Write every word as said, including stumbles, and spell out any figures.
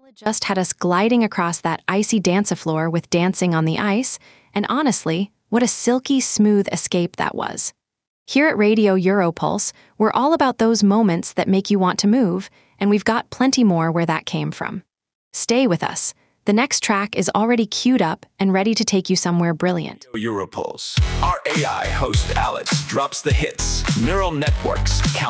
Just had us gliding across that icy dance-a-floor with Dancing on the Ice, and honestly, what a silky smooth escape that was. Here at Radio Europulse, we're all about those moments that make you want to move, and we've got plenty more where that came from. Stay with us. The next track is already queued up and ready to take you somewhere brilliant. Europulse. Our A I host Alex drops the hits. Neural networks count